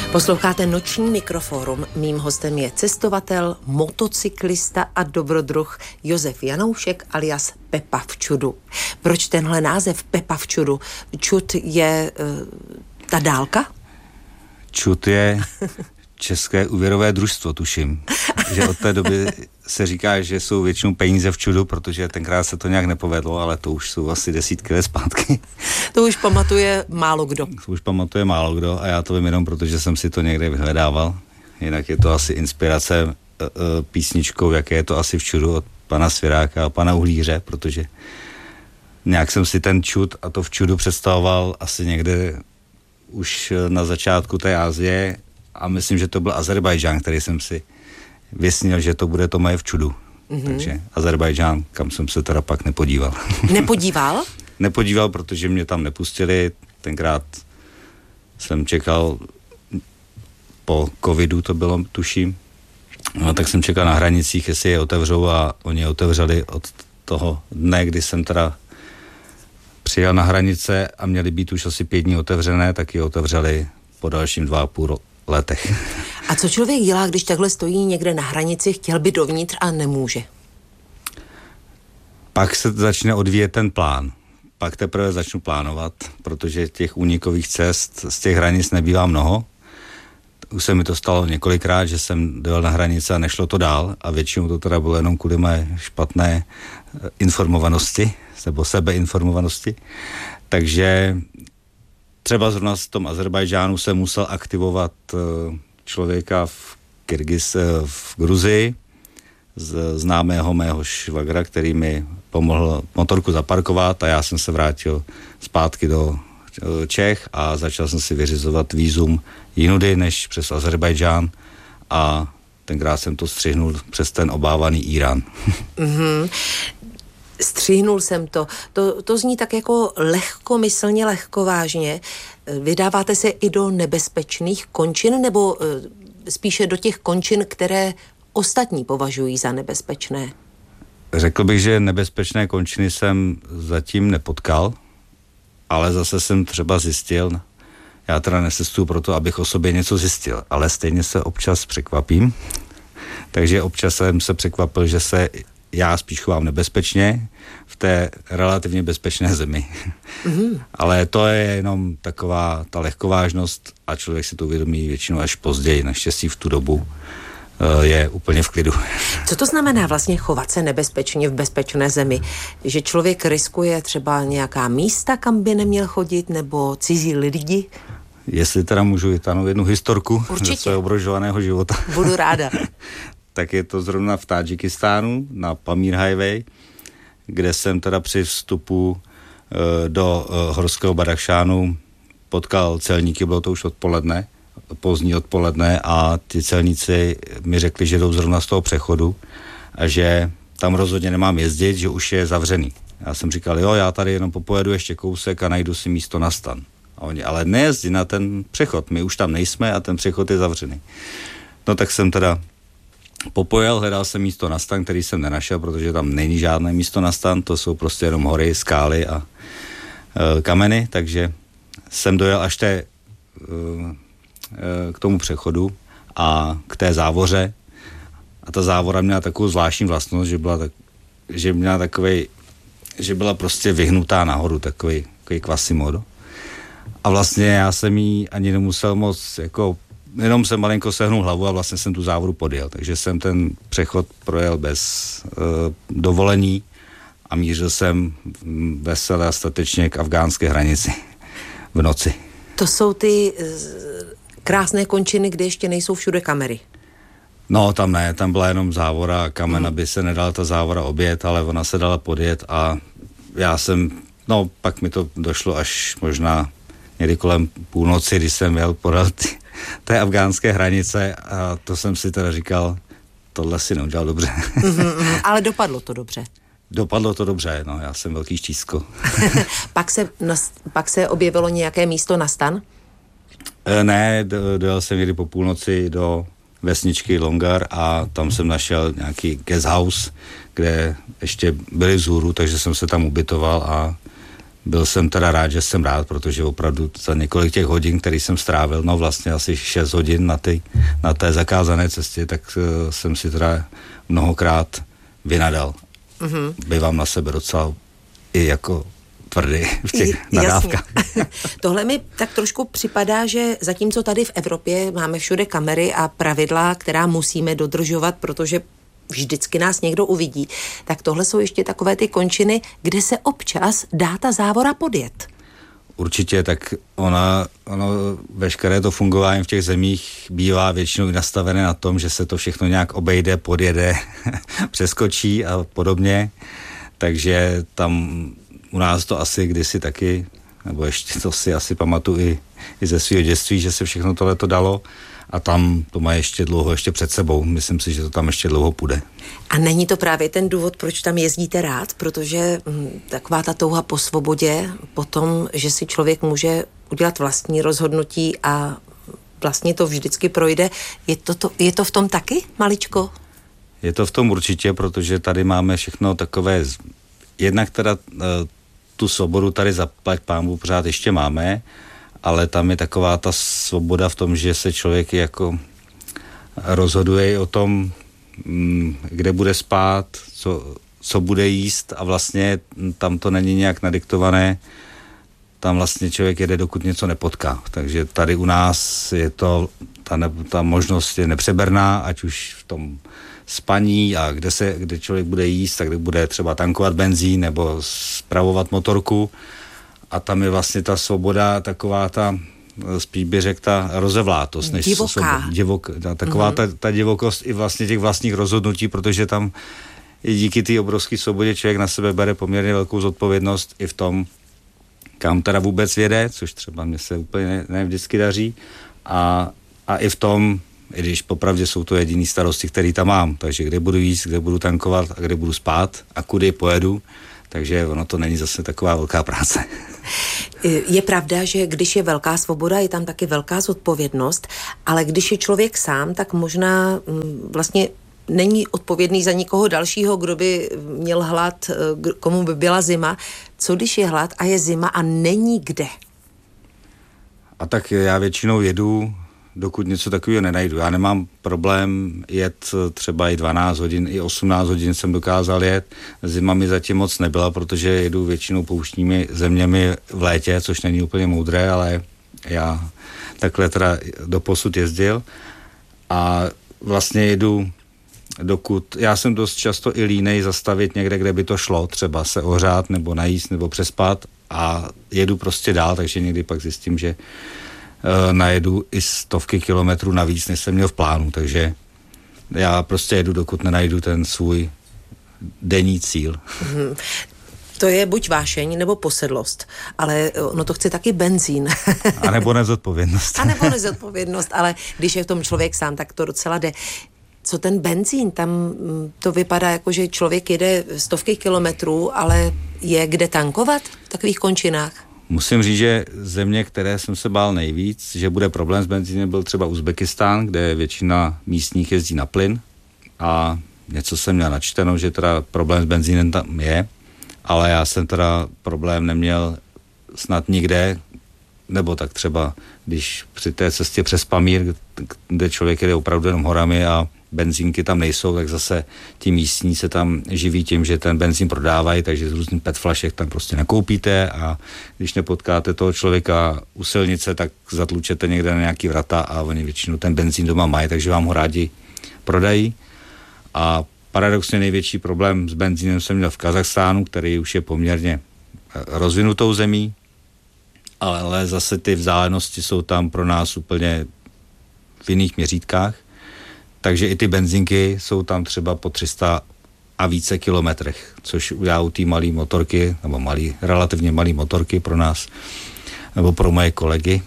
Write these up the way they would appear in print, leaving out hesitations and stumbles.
Posloucháte Noční mikroforum. Mým hostem je cestovatel, motocyklista a dobrodruh Josef Janoušek alias Pepa v čudu. Proč tenhle název Pepa v čudu? Čud je ta dálka? Čud je české úvěrové družstvo, tuším. Že od té doby se říká, že jsou většinou peníze v čudu, protože tenkrát se to nějak nepovedlo, ale to už jsou asi desítky let zpátky. To už pamatuje málo kdo. To už pamatuje málo kdo a já to vím jenom, protože jsem si to někde vyhledával. Jinak je to asi inspirace písničkou, jaké je to asi v čudu od pana Svěráka a pana Uhlíře, protože nějak jsem si ten čud a to v čudu představoval asi někde už na začátku té Asie a myslím, že to byl Azerbajdžán, který jsem si vysnil, že to bude to moje v čudu. Mm-hmm. Takže Azerbajdžán, kam jsem se teda pak nepodíval. Nepodíval? Nepodíval, protože mě tam nepustili. Tenkrát jsem čekal, po covidu to bylo, tuším. No, tak jsem čekal na hranicích, jestli je otevřou a oni je otevřeli od toho dne, kdy jsem teda přijel na hranice a měly být už asi 5 dní otevřené, tak je otevřeli po dalším 2,5 letech. A co člověk dělá, když takhle stojí někde na hranici, chtěl by dovnitř a nemůže? Pak se začne odvíjet ten plán. Pak teprve začnu plánovat, protože těch únikových cest z těch hranic nebývá mnoho. Už se mi to stalo několikrát, že jsem dojel na hranice a nešlo to dál a většinou to teda bylo jenom kvůli mé špatné informovanosti nebo sebeinformovanosti. Takže třeba zrovna v tom Azerbajdžánu jsem musel aktivovat člověka v Gruzii, známého mého švagra, který mi pomohl motorku zaparkovat a já jsem se vrátil zpátky do Čech a začal jsem si vyřizovat vízum jinudy než přes Azerbajdžán a tenkrát jsem to střihnul přes ten obávaný Irán. Mm-hmm. Střihnul jsem to. To zní tak jako lehkomyslně, lehkovážně. Vydáváte se i do nebezpečných končin nebo spíše do těch končin, které ostatní považují za nebezpečné? Řekl bych, že nebezpečné končiny jsem zatím nepotkal, ale zase jsem třeba zjistil, já teda necestuju proto, abych o sobě něco zjistil, ale stejně se občas překvapím. Takže občas jsem se překvapil, že se já spíš chovám nebezpečně v té relativně bezpečné zemi. Mm-hmm. Ale to je jenom taková ta lehkovážnost a člověk si to uvědomí většinou až později. Naštěstí v tu dobu je úplně v klidu. Co to znamená vlastně chovat se nebezpečně v bezpečné zemi? Že člověk riskuje třeba nějaká místa, kam by neměl chodit, nebo cizí lidi? Jestli teda můžu vytáhnout jednu historku Určitě. ze svého obrožovaného života. Budu ráda. Tak je to zrovna v Tádžikistánu na Pamír Highway, kde jsem teda při vstupu do horského Badachšánu potkal celníky, bylo to už odpoledne, pozdní odpoledne a ty celníci mi řekli, že jdou zrovna z toho přechodu a že tam rozhodně nemám jezdit, že už je zavřený. Já jsem říkal, jo, já tady jenom popojedu ještě kousek a najdu si místo na stan. A oni, ale nejezdí na ten přechod, my už tam nejsme a ten přechod je zavřený. No tak jsem teda popojel, hledal jsem místo na stan, který jsem nenašel, protože tam není žádné místo na stan, to jsou prostě jenom hory, skály a kameny, takže jsem dojel až k tomu přechodu a k té závoře a ta závora měla takovou zvláštní vlastnost, že byla prostě vyhnutá nahoru, takový Quasimodo. A vlastně já jsem jí ani nemusel moc, jako jenom jsem malinko sehnul hlavu a vlastně jsem tu závoru podjel, takže jsem ten přechod projel bez dovolení a mířil jsem veselé a statečně k afgánské hranici v noci. To jsou ty krásné končiny, kde ještě nejsou všude kamery. No, tam ne, tam byla jenom závora a kamen, aby se nedala ta závora objet, ale ona se dala podjet a pak mi to došlo až možná někdy kolem půlnoci, když jsem jel podél té afgánské hranice a to jsem si teda říkal, tohle si neudělal dobře. Ale dopadlo to dobře. Dopadlo to dobře, no, já jsem velký štízko. Pak se objevilo nějaké místo na stan? Ne, dojel jsem někdy po půlnoci do vesničky Longar a tam jsem našel nějaký guest house, kde ještě byli vzhůru, takže jsem se tam ubytoval a byl jsem teda rád, že jsem rád, protože opravdu za několik těch hodin, který jsem strávil, no vlastně asi 6 hodin na té zakázané cestě, tak jsem si teda mnohokrát vynadal. Bývám na sebe docela i jako tvrdý v těch nadávkách. Tohle mi tak trošku připadá, že zatímco tady v Evropě máme všude kamery a pravidla, která musíme dodržovat, protože vždycky nás někdo uvidí, tak tohle jsou ještě takové ty končiny, kde se občas dá ta závora podjet. Určitě, tak ono veškeré to fungování v těch zemích bývá většinou nastavené na tom, že se to všechno nějak obejde, podjede, přeskočí a podobně, takže tam u nás to asi kdysi taky, nebo ještě to si asi pamatuju i ze svého dětství, že se všechno tohleto dalo a tam to má ještě dlouho ještě před sebou. Myslím si, že to tam ještě dlouho půjde. A není to právě ten důvod, proč tam jezdíte rád? Protože taková ta touha po svobodě, po tom, že si člověk může udělat vlastní rozhodnutí a vlastně to vždycky projde, je to v tom taky maličko? Je to v tom určitě, protože tady máme všechno takové, jednak teda tu svobodu tady zaplať pánbůh pořád ještě máme, ale tam je taková ta svoboda v tom, že se člověk jako rozhoduje o tom, kde bude spát, co bude jíst a vlastně tam to není nějak nadiktované. Tam vlastně člověk jede, dokud něco nepotká. Takže tady u nás je to, ta možnost je nepřeberná, ať už v tom spaní a kde člověk bude jíst, tak kde bude třeba tankovat benzín nebo spravovat motorku. A tam je vlastně ta svoboda taková ta, spíš bych řekl, ta rozevlátost. Divoká. Taková ta divokost i vlastně těch vlastních rozhodnutí, protože tam i díky té obrovské svobodě člověk na sebe bere poměrně velkou zodpovědnost i v tom, kam teda vůbec jede, což třeba mně se úplně ne vždycky daří. A i v tom, i když popravdě jsou to jediný starosti, který tam mám, takže kde budu jíst, kde budu tankovat a kde budu spát a kudy pojedu, takže ono to není zase taková velká práce. Je pravda, že když je velká svoboda, je tam taky velká zodpovědnost, ale když je člověk sám, tak možná vlastně není odpovědný za nikoho dalšího, kdo by měl hlad, komu by byla zima. Co když je hlad a je zima a není kde? A tak já většinou jedu, dokud něco takového nenajdu. Já nemám problém jet třeba i 12 hodin, i 18 hodin jsem dokázal jet. Zima mi zatím moc nebyla, protože jedu většinou pouštními zeměmi v létě, což není úplně moudré, ale já takhle teda doposud jezdil a vlastně jedu dokud, já jsem dost často i línej zastavit někde, kde by to šlo, třeba se ohřát nebo najíst nebo přespat a jedu prostě dál, takže někdy pak zjistím, že najedu i stovky kilometrů navíc, než jsem měl v plánu, takže já prostě jedu, dokud nenajdu ten svůj denní cíl. To je buď vášeň, nebo posedlost, ale ono to chce taky benzín. A nebo nezodpovědnost. A nebo nezodpovědnost, ale když je v tom člověk sám, tak to docela jde. Co ten benzín? Tam to vypadá jako, že člověk jede stovky kilometrů, ale je kde tankovat v takových končinách? Musím říct, že země, které jsem se bál nejvíc, že bude problém s benzínem, byl třeba Uzbekistán, kde většina místních jezdí na plyn a něco jsem měl načteno, že teda problém s benzínem tam je, ale já jsem teda problém neměl snad nikde, nebo tak třeba, když při té cestě přes Pamír, kde člověk jede opravdu jenom horami a benzínky tam nejsou, tak zase ti místní se tam živí tím, že ten benzín prodávají, takže z různých PET flašek tam prostě nakoupíte a když nepotkáte toho člověka u silnice, tak zatlučete někde na nějaký vrata a oni většinou ten benzín doma mají, takže vám ho rádi prodají. A paradoxně největší problém s benzínem jsem měl v Kazachstánu, který už je poměrně rozvinutou zemí, ale zase ty vzdálenosti jsou tam pro nás úplně v jiných měřítkách. Takže i ty benzínky jsou tam třeba po 300 a více kilometrech, což já u té malé motorky, nebo relativně malé motorky pro nás, nebo pro moje kolegy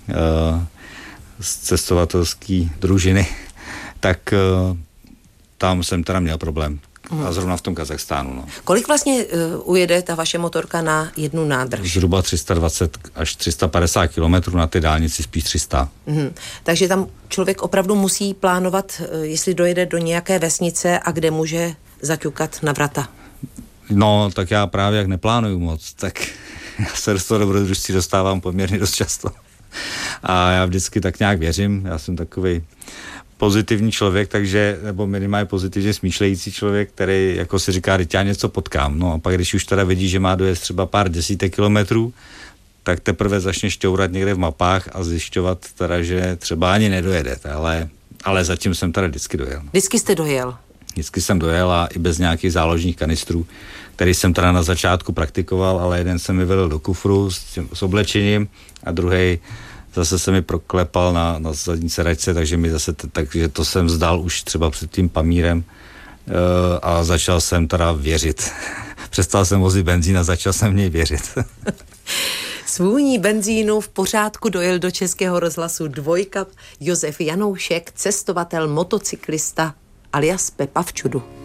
z cestovatelské družiny, tak tam jsem teda měl problém. A zrovna v tom Kazachstánu. No. Kolik vlastně ujede ta vaše motorka na jednu nádrž? Zhruba 320 až 350 kilometrů, na té dálnici spíš 300. Takže tam člověk opravdu musí plánovat, jestli dojede do nějaké vesnice a kde může zaťukat na vrata. No, tak já právě jak neplánuju moc, tak Já se z toho dobrodružství dostávám poměrně dost často. A já vždycky tak nějak věřím, já jsem takovej pozitivní člověk, takže, nebo minimálně pozitivně smýšlející člověk, který jako si říká, že já něco potkám. No a pak, když už teda vidí, že má dojezd třeba pár desítek kilometrů, tak teprve začne šťourat někde v mapách a zjišťovat teda, že třeba ani nedojedete, ale zatím jsem teda vždycky dojel. Vždycky jste dojel? Vždycky jsem dojel a i bez nějakých záložních kanistrů, který jsem teda na začátku praktikoval, ale jeden se mi vedl do kufru s oblečením a druhý zase se mi proklepal na zadní sedačce, takže to jsem vzdal už třeba před tím Pamírem a začal jsem teda věřit. Přestal jsem vozit benzín a začal jsem v něj věřit. S vůní benzínu v pořádku dojel do Českého rozhlasu dvojka Josef Janoušek, cestovatel, motocyklista alias Pepa v čudu.